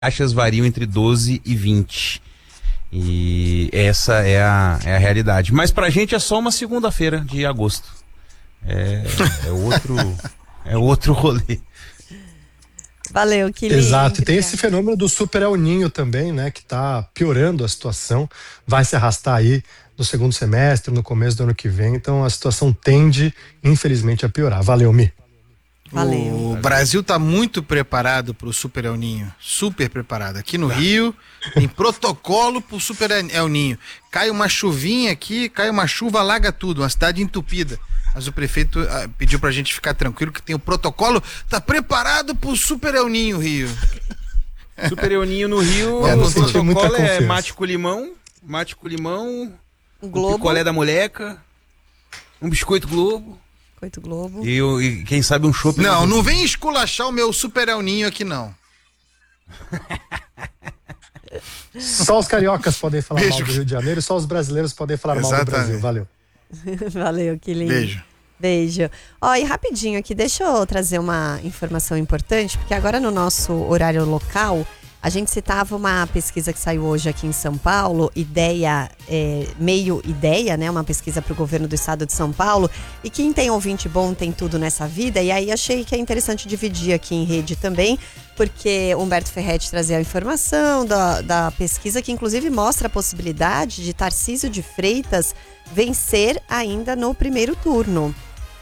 taxas variam entre 12 e 20. E essa é a realidade. Mas pra gente é só uma segunda-feira de agosto. É outro rolê. Valeu, que lindo. Exato, e tem esse fenômeno do Super El Ninho também, né, que tá piorando a situação, vai se arrastar aí no segundo semestre, no começo do ano que vem, então a situação tende, infelizmente, a piorar. Valeu, Mi. Valeu. O Brasil está muito preparado para o Super El Ninho, super preparado. Aqui no Rio tem protocolo para o Super El Ninho. Cai uma chuvinha aqui, cai uma chuva, alaga tudo, uma cidade entupida. Mas o prefeito pediu pra gente ficar tranquilo que tem o protocolo, tá preparado pro Super El Ninho, Rio. Super El Ninho no Rio, o protocolo é mate com limão, um Globo, picolé da moleca, um biscoito Globo. Biscoito Globo. E quem sabe um chopp. Não vem esculachar o meu Super El Ninho aqui, não. Só os cariocas podem falar mal do Rio de Janeiro, só os brasileiros podem falar mal do Brasil. Valeu. Valeu, que lindo. Beijo. Ó, e rapidinho aqui, deixa eu trazer uma informação importante, porque agora no nosso horário local, a gente citava uma pesquisa que saiu hoje aqui em São Paulo, Meio Ideia, né? Uma pesquisa para o governo do estado de São Paulo. E quem tem ouvinte bom tem tudo nessa vida. E aí achei que é interessante dividir aqui em rede também, porque Humberto Ferretti trazia a informação da pesquisa, que inclusive mostra a possibilidade de Tarcísio de Freitas vencer ainda no primeiro turno.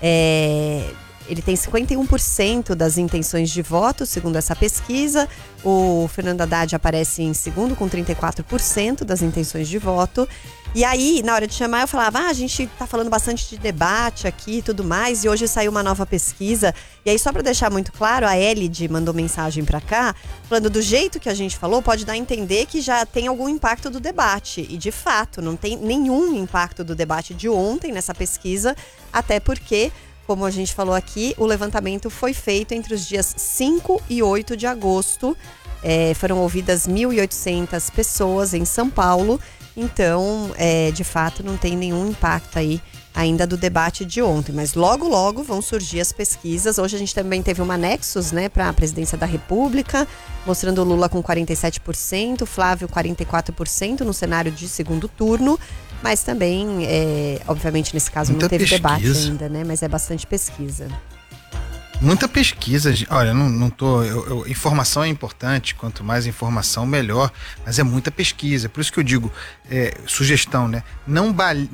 Ele tem 51% das intenções de voto, segundo essa pesquisa. O Fernando Haddad aparece em segundo, com 34% das intenções de voto. E aí, na hora de chamar, eu falava, a gente tá falando bastante de debate aqui e tudo mais, e hoje saiu uma nova pesquisa. E aí, só para deixar muito claro, a Elide mandou mensagem para cá, falando do jeito que a gente falou, pode dar a entender que já tem algum impacto do debate. E, de fato, não tem nenhum impacto do debate de ontem nessa pesquisa, até porque, como a gente falou aqui, o levantamento foi feito entre os dias 5 e 8 de agosto. Foram ouvidas 1.800 pessoas em São Paulo. Então, de fato, não tem nenhum impacto aí ainda do debate de ontem. Mas logo, logo vão surgir as pesquisas. Hoje a gente também teve uma Nexus, né, para a presidência da República, mostrando o Lula com 47%, Flávio 44% no cenário de segundo turno. Mas também, obviamente, nesse caso não teve debate ainda, né? Mas é bastante pesquisa. Muita pesquisa. Olha, não tô... informação é importante, quanto mais informação, melhor. Mas é muita pesquisa. Por isso que eu digo, sugestão, né? Não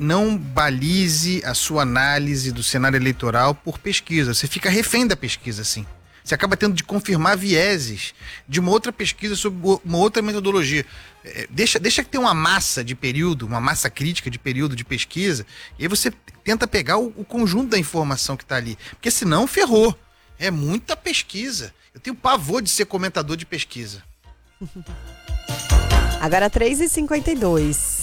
balize a sua análise do cenário eleitoral por pesquisa. Você fica refém da pesquisa, assim. Você acaba tendo de confirmar vieses de uma outra pesquisa sobre uma outra metodologia. Deixa que tenha uma massa de período, uma massa crítica de período de pesquisa, e aí você tenta pegar o conjunto da informação que está ali. Porque senão ferrou. É muita pesquisa. Eu tenho pavor de ser comentador de pesquisa. Agora 3h52.